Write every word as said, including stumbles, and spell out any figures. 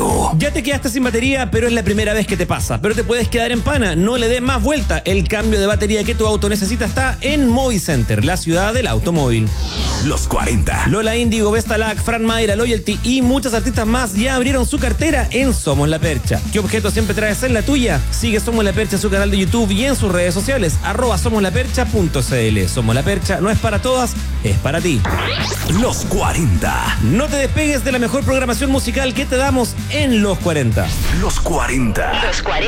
radio. Ya te quedaste sin batería, pero es la primera vez que te pasa. Pero te puedes quedar en pana, no le des más vuelta. El cambio de batería que tu auto necesita está en Movicenter, la ciudad del automóvil. Los cuarenta. Lola Índigo, Vestalac, Fran Mayra, Loyalty y muchos artistas más ya abrieron su cartera en Somos La Percha. ¿Qué objeto siempre traes en la tuya? Sigue Somos La Percha en su canal de YouTube y en sus redes sociales, arroba somoslapercha punto cl. Somos La Percha no es para todas, es para ti. Los cuarenta. No te despegues de la mejor programación musical que te damos en Los cuarenta. Los cuarenta. Los cuarenta.